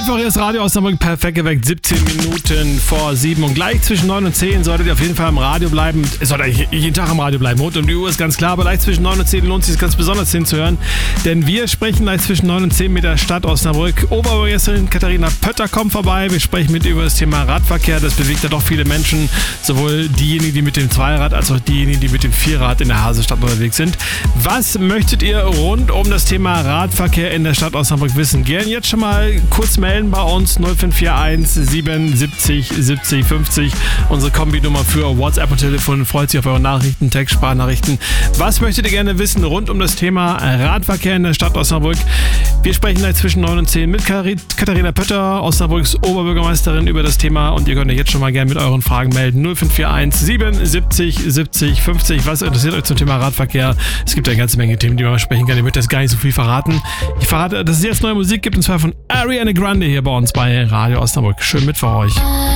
Einfach das Radio Osnabrück perfekt geweckt, 17 Minuten vor 7 und gleich zwischen 9 und 10 solltet ihr auf jeden Fall am Radio bleiben. Es sollte jeden Tag am Radio bleiben, rund um die Uhr ist ganz klar, aber gleich zwischen 9 und 10 lohnt es sich ganz besonders hinzuhören, denn wir sprechen gleich zwischen 9 und 10 mit der Stadt Osnabrück. Oberbürgermeisterin Katharina Pötter kommt vorbei, wir sprechen mit über das Thema Radverkehr, das bewegt ja doch viele Menschen, sowohl diejenigen, die mit dem Zweirad, als auch diejenigen, die mit dem Vierrad in der Hansestadt unterwegs sind. Was möchtet ihr rund um das Thema Radverkehr in der Stadt Osnabrück wissen? Gern jetzt schon mal kurz melden bei uns 0541 77 70 50. Unsere Kombi-Nummer für WhatsApp und Telefon. Freut sich auf eure Nachrichten, Text, Sprachnachrichten. Was möchtet ihr gerne wissen rund um das Thema Radverkehr in der Stadt Osnabrück? Wir sprechen gleich zwischen 9 und 10 mit Katharina Pötter, Osnabrücks Oberbürgermeisterin, über das Thema und ihr könnt euch jetzt schon mal gerne mit euren Fragen melden. 0541 77 70 50. Was interessiert euch zum Thema Radverkehr? Es gibt ja eine ganze Menge Themen, die man sprechen kann. Ich möchte jetzt gar nicht so viel verraten. Ich verrate, dass es jetzt neue Musik gibt, und zwar von Ariana Grande hier bei uns bei Radio Osnabrück. Schönen Mittwoch euch.